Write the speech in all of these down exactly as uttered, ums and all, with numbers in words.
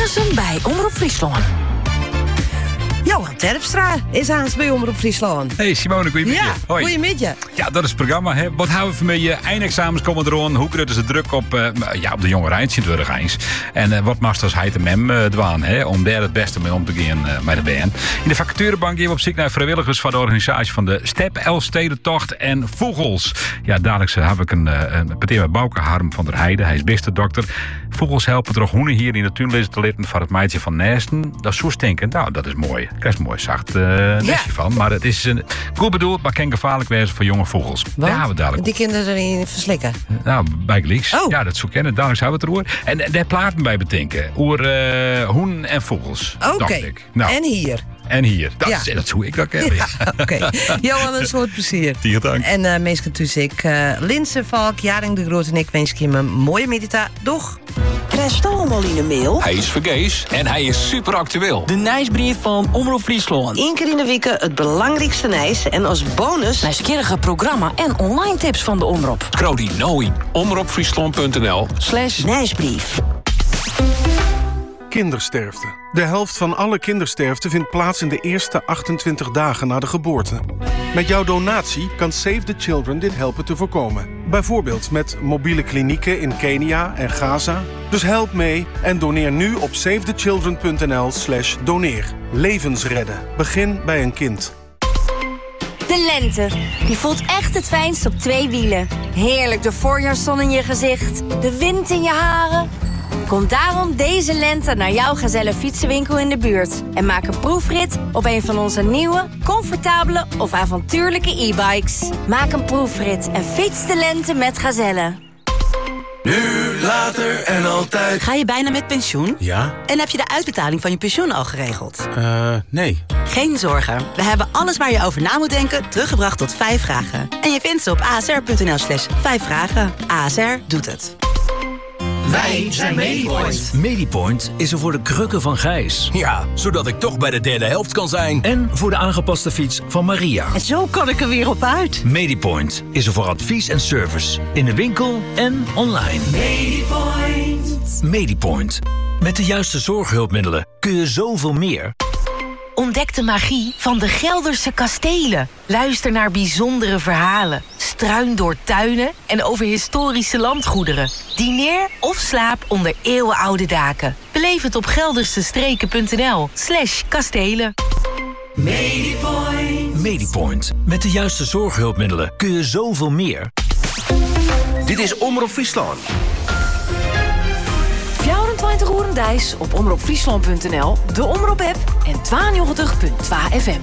Mazen bij Omroep Friesland. Johan Terpstra is aan bij Omroep Friesland. Hey Simone, goedemiddag. Ja, Hoi. goedemiddag. Ja, dat is het programma. Hè. Wat houden we van je eindexamens komen eraan? Hoe kruiden ze druk op, uh, ja, op de jonge Rijnsje eens? En uh, wat masters heit de mem uh, dwaan, hè? Om daar het beste mee om te gaan uh, met de band. In de vacaturebank gaan we op zoek naar vrijwilligers van de organisatie van de Step Elfstedentocht en Vogels. Ja, dadelijk heb ik een, uh, een partij met Bouke Harm van der Heijden. Hij is bisterdokter. Vogels helpen toch hoenen hier in de tuinlezen te litten van het meidje van Nesten. Dat is zo stinkend. Nou, dat is mooi. Ik krijg een mooi zacht uh, nestje ja. van. Maar het is uh, goed bedoeld, maar kan gevaarlijk wezen voor jonge vogels. Wat? Daar gaan we dadelijk. Die kinderen erin verslikken? Nou, bij gelijks. Oh. Ja, dat zo kennen. Dadelijk zouden we het erover. En uh, daar platen bij bedenken. Oer uh, hoen en vogels. Oké. Okay. Nou. En hier? En hier. Dat, ja. is, dat is hoe ik dat ken. Ja. Ja, Oké. Okay. Johan, een soort plezier. Tien dank. En uh, meestal dus ik. Uh, Linse, Valk, Jaring de Groot en ik wens je een mooie medita. Doeg! Krijg je allemaal in de mail? Hij is vergees en hij is super actueel. De nieuwsbrief van Omroep Friesland. Eén keer in de week het belangrijkste nieuws. En als bonus... nieuwsgierige programma en online tips van de Omroep. Krouw die nou in omroepfriesland.nl slash nieuwsbrief. Kindersterfte. De helft van alle kindersterfte vindt plaats in de eerste achtentwintig dagen na de geboorte. Met jouw donatie kan Save the Children dit helpen te voorkomen. Bijvoorbeeld met mobiele klinieken in Kenia en Gaza. Dus help mee en doneer nu op savethechildren.nl slash doneer. Levens redden. Begin bij een kind. De lente. Die voelt echt het fijnst op twee wielen. Heerlijk de voorjaarszon in je gezicht. De wind in je haren. Kom daarom deze lente naar jouw Gazelle fietsenwinkel in de buurt. En maak een proefrit op een van onze nieuwe, comfortabele of avontuurlijke e-bikes. Maak een proefrit en fiets de lente met Gazelle. Nu, later en altijd. Ga je bijna met pensioen? Ja. En heb je de uitbetaling van je pensioen al geregeld? Eh, uh, nee. Geen zorgen. We hebben alles waar je over na moet denken teruggebracht tot vijf vragen. En je vindt ze op asr.nl slash vijf vragen. A S R doet het. Wij zijn Medipoint. Medipoint is er voor de krukken van Gijs. Ja, zodat ik toch bij de derde helft kan zijn. En voor de aangepaste fiets van Maria. En zo kan ik er weer op uit. Medipoint is er voor advies en service. In de winkel en online. Medipoint. Medipoint. Met de juiste zorghulpmiddelen kun je zoveel meer. Ontdek de magie van de Gelderse kastelen. Luister naar bijzondere verhalen. Struin door tuinen en over historische landgoederen. Dineer of slaap onder eeuwenoude daken. Beleef het op geldersestreken.nl slash kastelen. Medipoint. Medipoint. Met de juiste zorghulpmiddelen kun je zoveel meer. Dit is Omroep Friesland. vierentwintig uur Dijs op omroepfriesland punt n l, de Omroep-app en tweeënnegentig punt twee F M.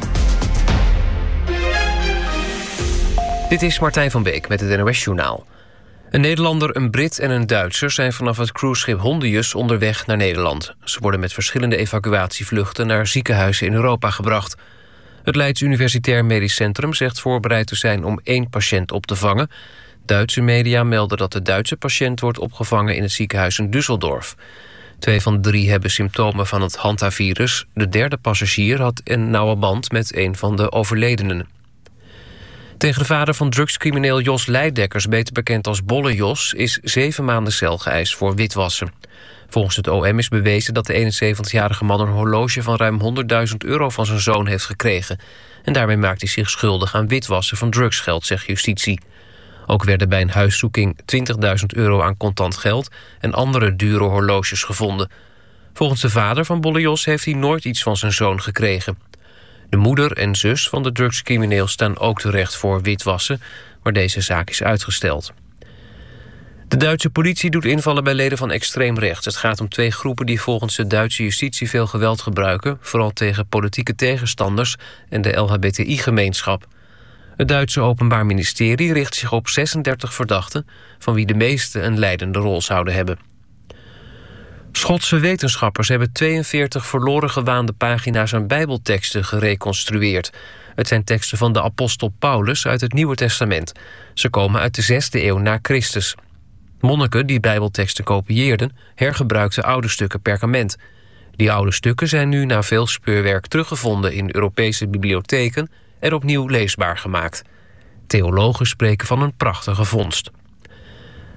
Dit is Martijn van Beek met het N O S-journaal. Een Nederlander, een Brit en een Duitser zijn vanaf het cruiseschip Hondius onderweg naar Nederland. Ze worden met verschillende evacuatievluchten naar ziekenhuizen in Europa gebracht. Het Leids Universitair Medisch Centrum zegt voorbereid te zijn om één patiënt op te vangen. Duitse media melden dat de Duitse patiënt wordt opgevangen in het ziekenhuis in Düsseldorf. Twee van de drie hebben symptomen van het hantavirus. De derde passagier had een nauwe band met een van de overledenen. Tegen de vader van drugscrimineel Jos Leidekkers, beter bekend als Bolle Jos, is zeven maanden cel geëist voor witwassen. Volgens het O M is bewezen dat de eenenzeventigjarige man een horloge van ruim honderdduizend euro van zijn zoon heeft gekregen. En daarmee maakt hij zich schuldig aan witwassen van drugsgeld, zegt justitie. Ook werden bij een huiszoeking twintigduizend euro aan contant geld en andere dure horloges gevonden. Volgens de vader van Bolle Jos heeft hij nooit iets van zijn zoon gekregen. De moeder en zus van de drugscrimineel staan ook terecht voor witwassen, maar deze zaak is uitgesteld. De Duitse politie doet invallen bij leden van extreem rechts. Het gaat om twee groepen die volgens de Duitse justitie veel geweld gebruiken, vooral tegen politieke tegenstanders en de L H B T I-gemeenschap. Het Duitse Openbaar Ministerie richt zich op zesendertig verdachten, van wie de meeste een leidende rol zouden hebben. Schotse wetenschappers hebben tweeënveertig verloren gewaande pagina's aan bijbelteksten gereconstrueerd. Het zijn teksten van de apostel Paulus uit het Nieuwe Testament. Ze komen uit de zesde eeuw na Christus. Monniken die bijbelteksten kopieerden, hergebruikten oude stukken perkament. Die oude stukken zijn nu na veel speurwerk teruggevonden in Europese bibliotheken en opnieuw leesbaar gemaakt. Theologen spreken van een prachtige vondst.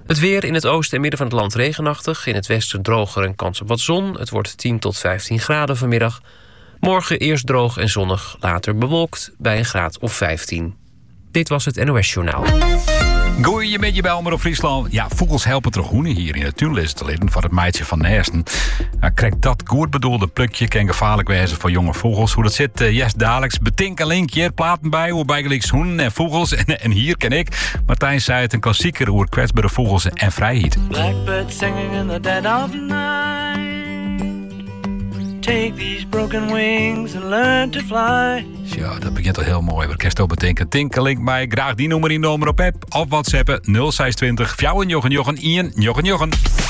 Het weer in het oosten en midden van het land regenachtig. In het westen droger en kans op wat zon. Het wordt tien tot vijftien graden vanmiddag. Morgen eerst droog en zonnig, later bewolkt bij een graad of vijftien. Dit was het N O S Journaal. Goeie met je bij Omroep Friesland. Ja, vogels helpen toch hoenen hier in de tuinlist te leren van het meidje van Neersten. Nou, krijg dat goed bedoelde plukje kan gevaarlijk wezen voor jonge vogels. Hoe dat zit, uh, yes, dadelijks. Betink een linkje, platen bij, hoe bijgelijks hoenen en vogels. En, en hier ken ik. Martijn zei het, een klassieker over kwetsbare vogels en vrijheid. Blackbird singing in the dead of night. Take these broken wings and learn to fly. Ja, dat begint al heel mooi. Wat kerst op betekent. Tinkelink mij. Graag die nummer in de nummer op app of WhatsApp nul zes twintig Fjouwen Jochen Jochen Ian Jochen Jochen.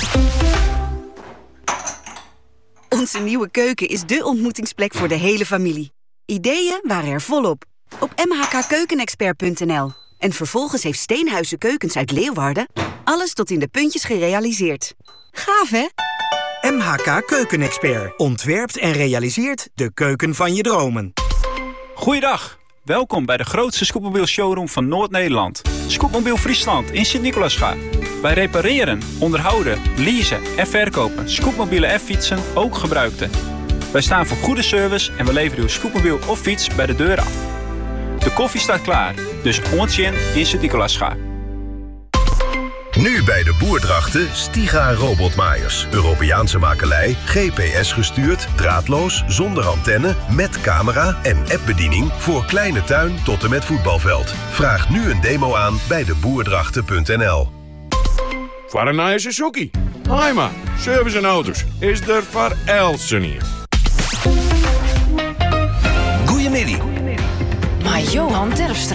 Onze nieuwe keuken is dé ontmoetingsplek voor de hele familie. Ideeën waren er volop. Op m h k keukenexpert punt n l. En vervolgens heeft Steenhuizen Keukens uit Leeuwarden alles tot in de puntjes gerealiseerd. Gaaf, hè? M H K Keukenexpert ontwerpt en realiseert de keuken van je dromen. Goeiedag, welkom bij de grootste scootmobiel showroom van Noord-Nederland. Scootmobiel Friesland in Sint-Nicolaasga. Wij repareren, onderhouden, leasen en verkopen scootmobielen en fietsen, ook gebruikte. Wij staan voor goede service en we leveren uw scootmobiel of fiets bij de deur af. De koffie staat klaar, dus ontje in Sint-Nicolaasga. Nu bij de Boerdrachten Stiga robotmaaiers. Europeaanse makelij, G P S gestuurd, draadloos, zonder antenne, met camera en appbediening voor kleine tuin tot en met voetbalveld. Vraag nu een demo aan bij de boerdrachten punt n l. Voor een nieuwe Suzuki. Haima, service en auto's is er voor Elsen hier. Goedemiddag. Maar Johan Terpstra.